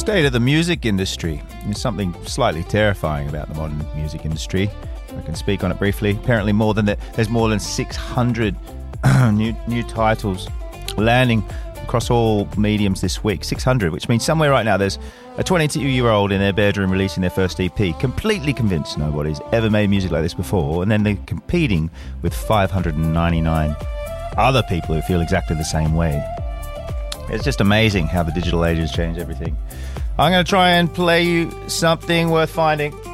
state of the music industry. There's something slightly terrifying about the modern music industry. I can speak on it briefly. Apparently there's more than 600 new titles landing across all mediums this week. 600, which means somewhere right now there's a 22-year-old in their bedroom releasing their first EP, completely convinced nobody's ever made music like this before, and then they're competing with 599 other people who feel exactly the same way. It's just amazing how the digital age has changed everything. I'm going to try and play you something worth finding.